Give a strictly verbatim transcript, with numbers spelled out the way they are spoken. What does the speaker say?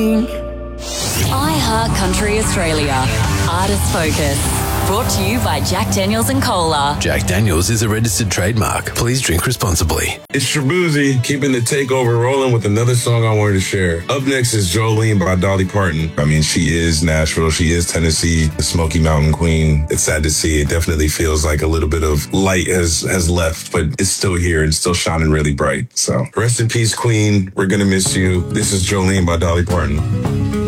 iHeart Country Australia. Artist Focus. Brought to you by Jack Daniels and Cola. Jack Daniels is a registered trademark. Please drink responsibly. It's Shabuzi keeping the takeover rolling with another song I wanted to share. Up next is Jolene by Dolly Parton. I mean, she is Nashville. She is Tennessee, the Smoky Mountain Queen. It's sad to see. It definitely feels like a little bit of light has, has left, but it's still here and still shining really bright. So rest in peace, Queen. We're going to miss you. This is Jolene by Dolly Parton.